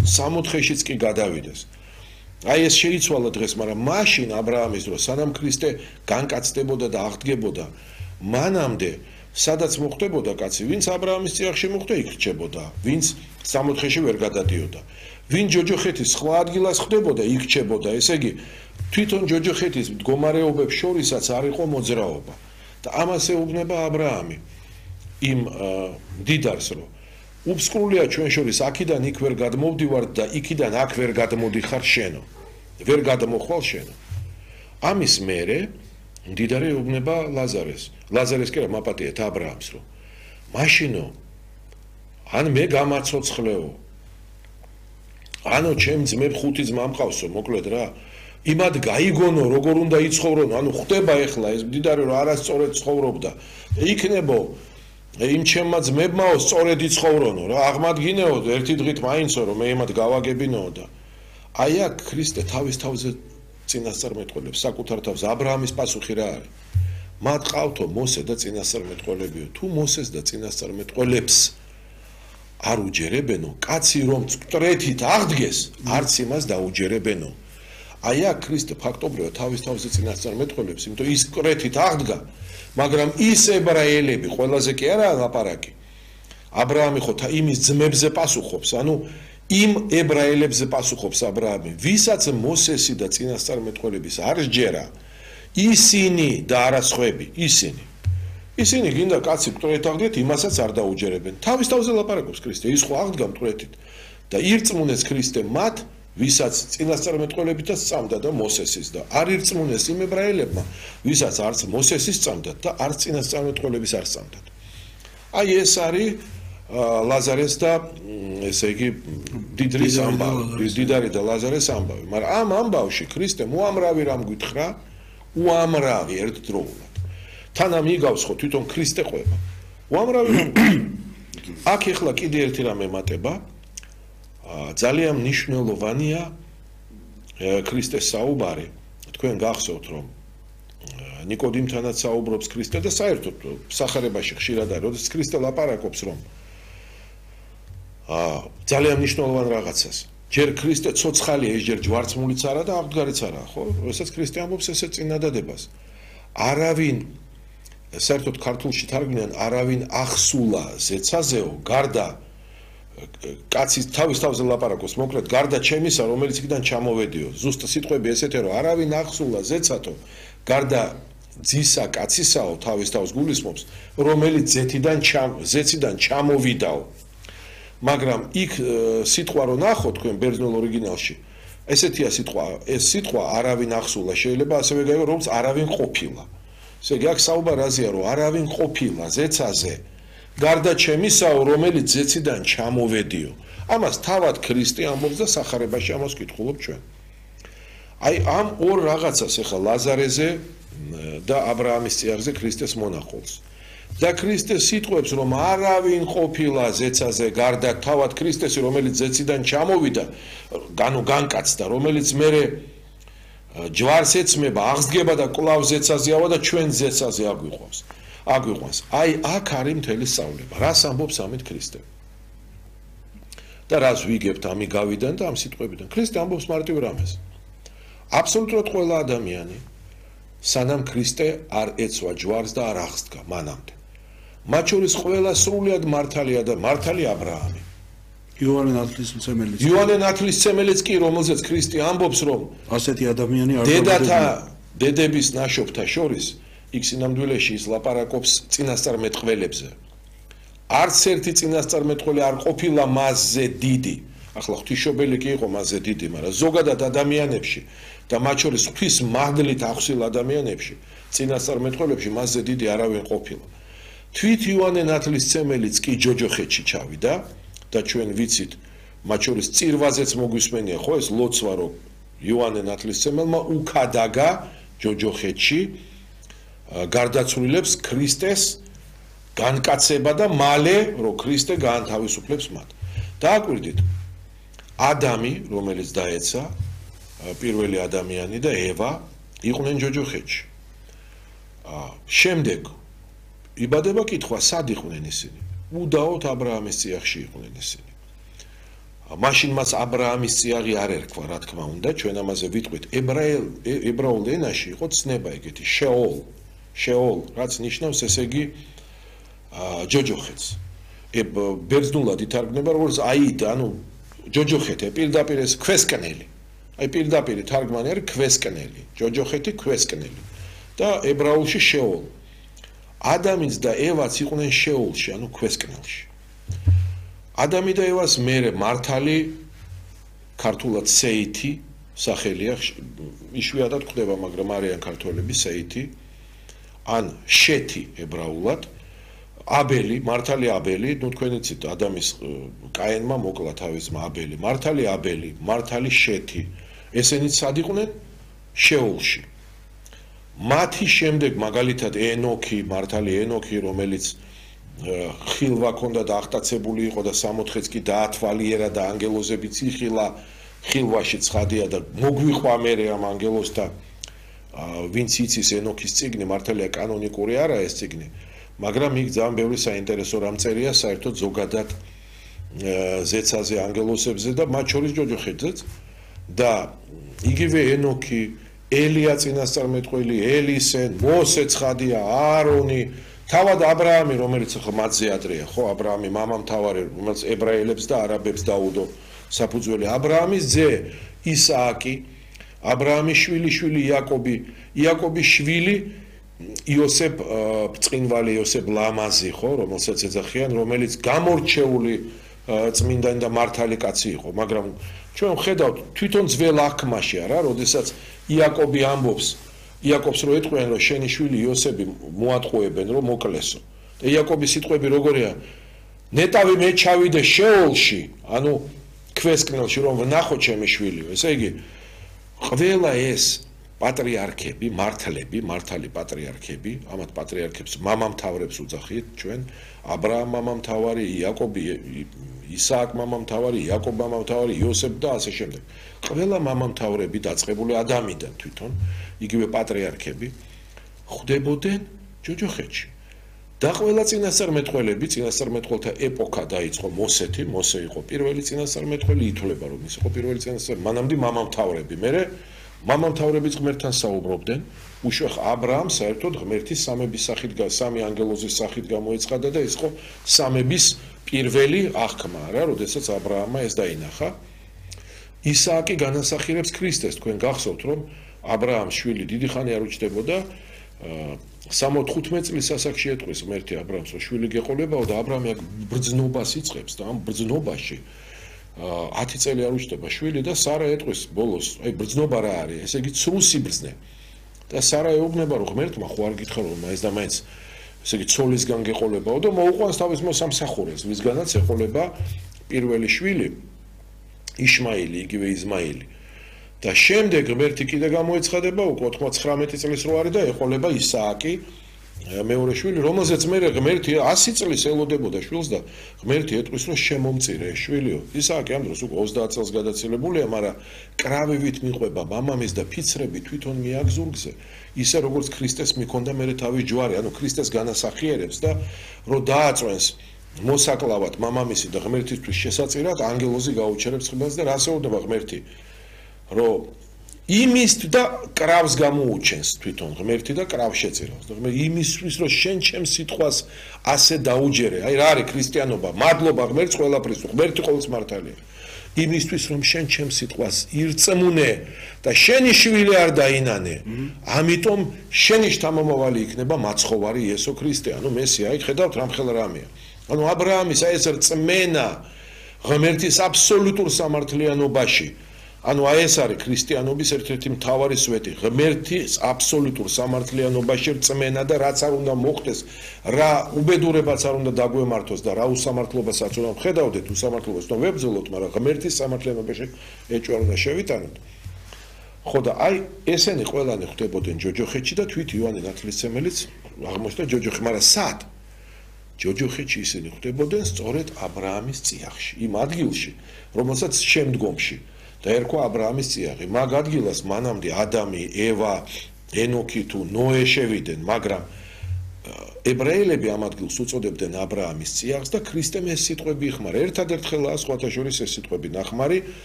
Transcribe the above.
60-შიც კი გადავიდეს. აი ეს შეიცვალა დღეს, მაგრამ მაშინ ა ブラ ამის დროს სანამ ქრისტე განკაცდებოდა და აღდგებოდა, მანამდე სადაც მოხდებოდა კაცი, ვინც ა ブラ ამის წიაღში მოხდა, იქ რჩებოდა, ვინც 60-ში ვერ გადადიოდა. ვინ ჯოჯოხეთის სხვა ადგილას ხდებოდა, იქ რჩებოდა. ესე იგი, თვითონ ჯოჯოხეთის მდგომარეობებს შორისაც არ იყო მოძრაობა. და ამას ეუბნება ა ブラ ამი იმ დიდარს, რომ უბსკრულია ჩვენ შორის აქიდან იქ ვერ გადმოვდივართ და იქიდან აქ ვერ გადმოდიხარ შენო. ვერ გადმოხვალ შენო. ამის მერე მდიდარი ეუბნება ლაზარეს. ლაზარეს კი რა მაპატიეთ ა ブラ ამს, რომ მაშინო ან მე გამაცოცხლეო. ანუ ჩემ ძმებ 5 ძმა მყავსო, მოკლედ რა. იმად გაიგონო, როგორ უნდა იცხოვრონ, ანუ ხდება ეხლა ეს მდიდარი რომ არასწორად ცხოვრობდა. იქნებო იმ ჩემმა ძმებმაო სწორედ იცხოვრონო რა, აღმადგინეო ერთი დღით მაინცო რომ მე იმად გავაგებინოო და აი აქ ქრისტე თავის თავზე წინასწარმეტყველებს საკუთარ თავს ა ブラ ამის პასუხი რა არის? მათ ყავთო მოსე და წინასწარმეტყველებიო. თუ მოსეს და წინასწარმეტყველებს არ უჯერებენო, კაცი რომ მწვრეთით აღდგეს, არც იმას დაუჯერებენო. აი აქ ქრისტე ფაქტობრივად თავის თავზე წინასწარმეტყველებს, იმიტომ ის მწვრეთით აღდგა, მაგრამ ის ებრაელები ყველაზე კი არა ლაპარაკი. ა ブラ ამი ხო იმის ძმებზე პასუხობს, ანუ იმ ებრაელებზე პასუხობს ა ブラ ამი, ვისაც მოსესი და წინასწარმეტყველების არ სჯერა, ისინი და არა სხვები, ისინი გინდა კაცი მწვრეთით აღდგეთ, იმასაც არ დაუჯერებენ. თავის თავზე ლაპარაკობს ქრისტე, ის ხო აღდგა მწვრეთით და ირწმუნეს ქრისტე მათ, ვისაც წინასწარმეტყველებითაც სწამდა და მოსესის და არ ირწმუნეს იმ ებრაელებმა, ვისაც არც მოსესის სწამდათ და არც წინასწარმეტყველების არ სწამდათ. აი ეს არის ლაზარეს და ესე იგი დიდრის ამბავი, დიდარი და ლაზარეს ამბავი. მაგრამ ამ ამბავში ქრისტე უამრავი რამ გითხრა, უამრავი ერთდროულად. თან ამ იგავს ხო თვითონ ქრისტე ყვება. უამრავი რამ. აქ ეხლა კიდე ერთი რამ ემატება. ძალიან მნიშვნელოვანია ქრისტეს საუბარი. თქვენ გახსოვთ რომ ნიკოდიმთანაც საუბრობს ქრისტე და საერთოდ სახარებაში ხშირად არის, როდესაც ქრისტე ლაპარაკობს რომ ძალიან მნიშვნელოვან რაღაცას. ჯერ ქრისტე ცოცხალია, ეს ჯერ ჯვარცმულიც არა და აღდგარიც არა, ხო? როდესაც ქრისტე ამბობს ესე წინადადებას. არავინ საერთოდ ქართულში თარგმნიან არავინ ახსულა ზეცაზეო, გარდა კაცის თავის თავზე ლაპარაკობს, მოკლედ გარდა ჩემისა, რომელიც იქიდან ჩამოვედიო. ზუსტ სიტყვები ესეთია, რომ არავინ ახსულა ზეცათო, გარდა ძისა კაცისაო, თავის თავს გულისხმობს, რომელიც ზეციდან ჩამოვიდაო. მაგრამ იქ სიტყვა რო ნახო თქვენ ბერძნულ ორიგინალში, ესეთია სიტყვა, ეს სიტყვა არავინ ახსულა შეიძლება ასევე გაიგო, როგორც არავინ ყოფილა. ესე იგი აქ საუბარ აზია, რომ არავინ ყოფილა ზეცაზე. გარდა ჩემისაო, რომელიც ზეციდან ჩამოვედიო. ამას თავად ქრისტე ამბობს და სახარებაში ამას კითხულობ ჩვენ. აი ამ ორ რაღაცას ახლა ლაზარეზე და ა ブラ ამის წიაღზე ქრისტეს მონახულს. და ქრისტე სიტყვებს რომ არავინ ყოფილა ზეცაზე გარდა თავად ქრისტესი, რომელიც ზეციდან ჩამოვიდა, ანუ განკაცდა, რომელიც მერე ჯვარს ეცმება, აღსდგება და კვლავ ზეცაზე ავა და ჩვენ ზეცაზე აგვიყვანს. აი აქ არის მთელი სწავლება. რას ამბობს ამით ქრისტე? და რას ვიგებთ ამიგავიდან და ამ სიტყვებიდან? ქრისტე ამბობს მარტივ რამეს. აბსოლუტურად ყველა ადამიანი სანამ ქრისტე არ ეცვა ჯვარს და არ აღსდგა მანამდე. მათ შორის ყველა სრულიად მართალია და მართალი ა ブラ ამი. იოანე ნათლისმცემელიც. იოანე ნათლისმცემელიც კი, რომელზეც ქრისტე ამბობს, რომ ასეთი ადამიანი არ დედათა დედების ნაშობთა შორის იქ სინამდვილეში ის ლაპარაკობს წინასწარმეტყველებზე. არც ერთი წინასწარმეტყველი არ ყოფილა მასზე დიდი. ახლა ღვთისმშობელი კი იყო მასზე დიდი, მაგრამ ზოგადად ადამიანებში და მათ შორის ღვთის მადლით ახსილ ადამიანებში, წინასწარმეტყველებში მასზე დიდი არავინ ყოფილა. თვით იოანე ნათლისმცემელიც კი ჯოჯოხეთში ჩავიდა და ჩვენ ვიცით, მათ შორის წირვაზეც მოგვისმენია ხო ეს ლოცვა, რომ იოანე ნათლისმცემელმა უკადაგა ჯოჯოხეთში გარდაცვლილებს ქრისტეს განკაცება და მალე რომ ქრისტე გაანთავისუფლებს მათ. დააკვირდით, ადამი, რომელიც დაეცა, პირველი ადამიანი და ევა იყვნენ ჯოჯოხეთში. შემდეგ იბადება კითხვა, სად იყვნენ ისინი? უდაოდ ა ブラ ამის წიაღში იყვნენ ისინი. მაშინ მას აბრაამის წიაღი არ ერქვა, რა თქმა უნდა, ჩვენ ამაზე ვიტყვით. ებრაულ ენაში იყო ცნება ეგეთი შეოლ, რაც ნიშნავს ესე იგი ჯოჯოხეთს. ბერძნულად ითარგმნება როგორც აიდა, ანუ ჯოჯოხეთე პირდაპირ ეს ქვესკნელი. აი პირდაპირ თარგმანი არის ქვესკნელი, ჯოჯოხეთი ქვესკნელი. და ებრაულში შეოლ. ადამიც და ევაც იყვნენ შეოლში, ანუ ქვესკნელში. ადამი და ევას მერე მართალი ქართულად სეითი სახელია, იშვიათად ხდება, მაგრამ არიან ქართველები სეითი, ან შეთი ებრაულად, აბელი, მართალი აბელი, ნუ თქვენ იცით, ადამის კაენმა მოკლა თავისმა აბელი, მართალი აბელი, მართალი შეთი, ესენიც სად იყვნენ? შეოლში. მათი შემდეგ მაგალითად ენოქი, მართალი ენოქი, რომელიც ხილვა ქონდა და აღტაცებული იყო და 60-ს კი დაათვალიერა და ანგელოზებიც იხილა ხილვაში ცხადია და მოგვიყვა მერე ამ ანგელოზს და ვინც იცის ენოქის წიგნი, მართალია კანონიკური არა ეს წიგნი, მაგრამ იქ ძალიან ბევრი საინტერესო რამ წერია საერთოდ ზოგადად ზეცაზე ანგელოზებზე და მათ შორის ჯოჯოხეთზეც და იგივე ენოქი, ელია წინასწარმეტყველი, ელისე, მოსე ცხადია, აარონი, თავად აბრაამი, რომელიც ხო მათზე ადრეა, ხო, აბრაამი მამამთავარი, რომელიც ებრაელებს და არაბებს დაუდო საფუძველი. აბრაამის ძე ისააკი, აბრაამის შვილი იაკობი, იაკობის შვილი იოსებ ბწყინვალი, იოსებ ლამაზი, ხო, რომელსაც ეძახიან, რომელიც გამორჩეული წმინდანი და მართალი კაცი იყო, მაგრამ ჩვენ ვხედავთ თვითონ ძველ აღქმაში არა, როდესაც იაკობი ამბობს იაკობს რო ეტყვიან რომ შენი შვილი იოსები მოატყუებენ რომ მოკლესო და იაკობის სიტყვები როგორია ნეტავი მე ჩავიდე შეოლში ანუ ქვესკნელში რომ ვნახო ჩემი შვილი ესე იგი ყველა ეს პატრიარქები მართალი პატრიარქები ამათ პატრიარქებს მამამთავრებს უძახით ჩვენ აბრაამ მამამთავარი იაკობი ისააკ მამამთავარი იაკობ მამამთავარი იოსებ და ასე შემდეგ ყველა მამამთავრები დაწყებული ადამიანიდან თვითონ იგივე პატრიარქები ხვდებოდნენ ჯოჯოხეთში და ყველა წინასწარმეტყველები წინასწარმეტყველთა ეპოქა დაიწყო მოსე იყო პირველი წინასწარმეტყველი ითვლება რომ ის იყო პირველი წინასწარმეტყველი მანამდე მამამთავრები მერე მამამთავრებიც ღმერთთან საუბრობდნენ უშუალოდ აბრაამ საერთოდ ღმერთის სამების სახით სამი ანგელოზის სახით გამოიცხადა და ის იყო სამების პირველი აღქმა რა როდესაც აბრაამმა ეს დაინახა ისააკი განასახიერებს ქრისტეს თქვენ გახსოვთ რომ აბრაამს შვილი დიდი ხანი არ უჩნდებოდა 65 წლის ასაკში ეტყვის ღმერთი აბრაამს რომ შვილი გეყოლებაო და აბრაამი ბრძნობას იწყებს და ამ ბრძნობაში 10 წელი არ უჩნდება შვილი და სარა ეტყვის ბოლოს აი ბრძნობა რა არის ესე იგი ცრუსიბრძნე და სარა ეუბნება რომ ღმერთმა ხო არ გითხარ რომ ეს და მაინც ესე იგი ცოლისგან გეყოლებაო და მოუყვანს თავის მოსამსახურეს ვისგანაც ეყოლება პირველი შვილი იშმაილი იგივე იზმაილი და შემდეგ ღმერთი კიდე გამოეცხადება უკვე 99 წლის რო არის და ეყოლება ისააკი მეორე შვილი რომელზეც მე ღმერთი 100 წლის ელოდებოდა შვილს და ღმერთი ეტყვის რომ შემომწირე შვილიო ისააკი ამ დროს უკვე 30 წელს გადაცილებულია მაგრამ კრავივით მიყვება მამამის და ფიცრები თვითონ მიაგზურგზე ისე როგორც ქრისტეს მიქონდა მე თავის ჯვარი ანუ ქრისტეს განასახიერებს და რომ დააწვენს მოსაკლავად მამამისი და ღმერთისთვის შესაწირად ანგელოზი გაუჩერებს ხმელს და რას ეუბნება ღმერთი რომ იმის და კრავს გამოუჩენს თვითონ ღმერთი და კრავს შეწირავს და ღმერთი იმისთვის რომ შენ ჩემს სიტყვას ასე დაუჯერე აი რა არის ქრისტიანობა მადლობა ღმერთს ყველაფრის ღმერთი ყოველს მართალია იმისთვის რომ შენ ჩემს სიტყვას ირწმუნე და შენი შვილი არ დაინანე ამიტომ შენი შთამომავალი იქნება მაცხოვარი იესო ქრისტე ანუ მესია აი ხედავთ რამხელა რამეა ანუ აბრაამის აი ეს რწმენა ღმერთის აბსოლუტურ სამართლიანობაში ანუ აი ეს არის ქრისტიანობის ერთ-ერთი მთავარი სვეტი ღმერთის აბსოლუტურ სამართლიანობაში რწმენა და რაც არ უნდა მოხდეს რა უბედურებაც არ უნდა დაგვემართოს და რა უსამართლობასაც უნდა ვხედავდეთ უსამართლობას უნდა ვებრძოლოთ მაგრამ ღმერთის სამართლიანობაში ეჭვარ უნდა შევიტანოთ ხო და აი ესენი ყველანი ხვდებოდნენ ჯოჯოხეთში და თვით იოანე ნათლისმცემელიც აღმოჩნდა ჯოჯოხი მაგრამ სად ჯოჯოხეთში ისინი ხვდებოდნენ სწორედ აბრაამის წიაღში იმ ადგილში რომელსაც შემდგომში და ერქვა აბრაამის წიაღი მაგ ადგილას მანამდე ადამი ევა ენოქი თუ ნოე შევიდნენ მაგრამ ებრაელები ამ ადგილს უწოდებდნენ აბრაამის წიაღს და ქრისტემ ეს სიტყვები იხმარა. ერთადერთხელაა სხვათა შორის ეს სიტყვები ნახმარი